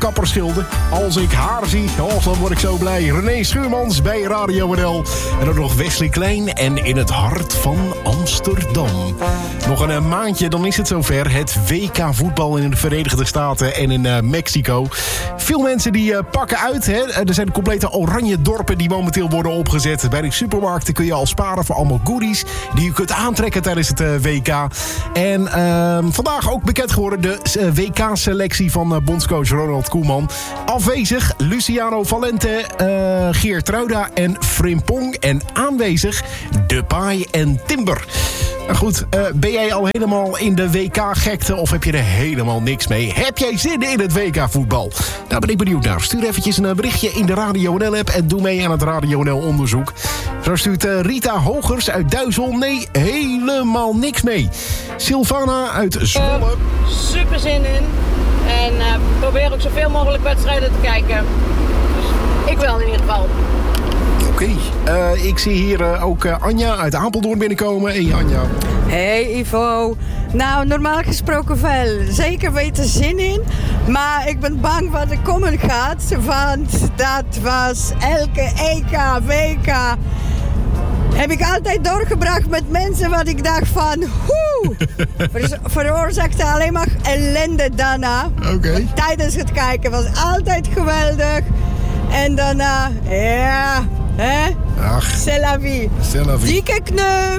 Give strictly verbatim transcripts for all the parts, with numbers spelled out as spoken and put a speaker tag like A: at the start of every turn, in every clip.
A: kappersschilden. Als ik haar zie, oh, dan word ik zo blij. René Schuurmans bij Radio N L. En dan nog Wesley Klein en In het hart van Amsterdam. Nog een uh, maandje, dan is het zover. Het W K voetbal in de Verenigde Staten en in uh, Mexico. Veel mensen die uh, pakken uit. Hè. Er zijn complete oranje dorpen die momenteel worden opgezet. Bij de supermarkten kun je al sparen voor allemaal goodies die je kunt aantrekken tijdens het uh, W K. En uh, vandaag ook bekend geworden de uh, W K-selectie van uh, bondscoach Ronald Koeman. Afwezig Luciano Valente, uh, Geertruida en Frimpong. En aanwezig Depay en Timber. Nou goed, uh, ben jij al helemaal in de W K-gekte of heb je er helemaal niks mee? Heb jij zin in het W K-voetbal? Nou, ben ik benieuwd naar. Stuur eventjes een berichtje in de Radio N L-app en doe mee aan het Radio N L-onderzoek. Zo stuurt uh, Rita Hogers uit Duizel. Nee, helemaal niks mee. Sylvana uit Zwolle.
B: Uh, super zin in. En uh, probeer ook zoveel mogelijk wedstrijden te kijken. Dus ik wil in ieder geval.
A: Oké, okay. uh, ik zie hier uh, ook uh, Anja uit Apeldoorn binnenkomen. Hey Anja.
C: Hey Ivo. Nou, normaal gesproken wel. Zeker weten zin in. Maar ik ben bang wat er komen gaat. Want dat was elke E K, W K... heb ik altijd doorgebracht met mensen wat ik dacht van... Hoe, ver- veroorzaakte alleen maar ellende daarna.
A: Okay.
C: Tijdens het kijken was altijd geweldig. En daarna, ja, hè?
A: Ach.
C: C'est la vie.
A: C'est la vie.
C: Dikke knuff.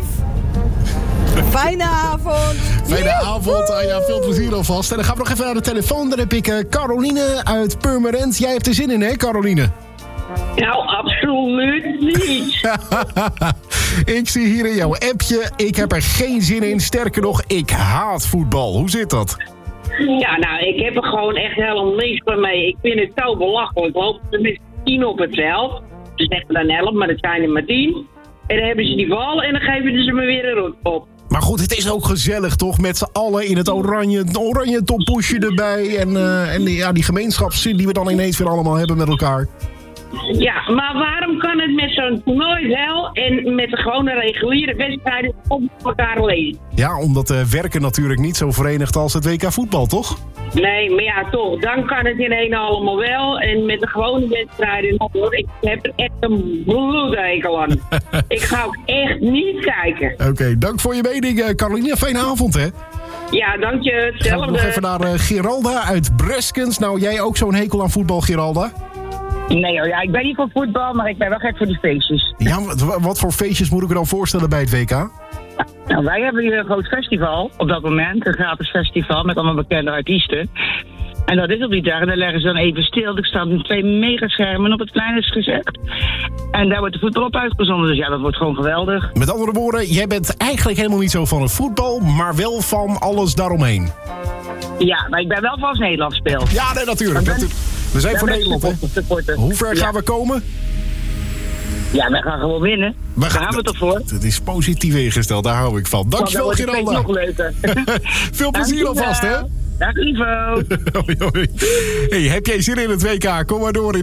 C: Fijne avond.
A: Fijne avond. Ah, ja, veel plezier alvast. En dan gaan we nog even naar de telefoon. Dan heb ik uh, Caroline uit Purmerend. Jij hebt er zin in, hè, Caroline?
D: Nou, absoluut niet.
A: Ik zie hier in jouw appje, ik heb er geen zin in. Sterker nog, ik haat voetbal. Hoe zit dat?
D: Ja, nou, ik heb er gewoon echt helemaal niks van mee. Ik vind het zo belachelijk. Lopen er met tien op het veld. Ze zeggen dan elf, maar dat zijn er maar tien. En dan hebben ze die bal en dan geven ze me weer een rot op.
A: Maar goed, het is ook gezellig toch? Met z'n allen in het oranje, oranje toppoesje erbij. En, uh, en die, ja, die gemeenschapszin die we dan ineens weer allemaal hebben met elkaar.
D: Ja, maar waarom kan het met zo'n toernooi wel en met de gewone reguliere wedstrijden op elkaar lezen?
A: Ja, omdat uh, werken natuurlijk niet zo verenigt als het W K voetbal, toch?
D: Nee, maar ja, toch. Dan kan het in één allemaal wel. En met de gewone wedstrijden, hoor, ik heb er echt een bloedhekel aan. Ik ga ook echt niet kijken.
A: Oké, okay, dank voor je mening, uh, Caroline. Fijne avond, hè?
D: Ja, dank je. Hetzelfde.
A: Gaan we nog even naar uh, Geralda uit Breskens. Nou, jij ook zo'n hekel aan voetbal, Geralda?
E: Nee hoor, ja, ik ben niet voor voetbal, maar ik ben wel gek voor die feestjes.
A: Ja, wat, wat voor feestjes moet ik er dan voorstellen bij het W K?
E: Nou, wij hebben hier een groot festival op dat moment. Een gratis festival met allemaal bekende artiesten. En dat is op die dag. En daar leggen ze dan even stil. Er staan twee megaschermen op het plein, is gezegd. En daar wordt de voetbal op uitgezonden. Dus ja, dat wordt gewoon geweldig.
A: Met andere woorden, jij bent eigenlijk helemaal niet zo van het voetbal, maar wel van alles daaromheen.
E: Ja, maar ik ben wel van als Nederland speelt.
A: Ja, nee, natuurlijk.
E: Ben,
A: we zijn voor Nederland, hè? Hoe ver gaan
E: ja.
A: we komen?
E: Ja, wij gaan gewoon winnen.
A: We
E: daar
A: gaan,
E: gaan we het toch voor.
A: Het is positief ingesteld, daar hou ik van. Dankjewel,
E: oh,
A: Geralda.
E: nog leuker.
A: Veel plezier alvast, hè?
E: Dag Ivo.
A: Hoi, hoi. Hey, heb jij zin in het W K? Kom maar door in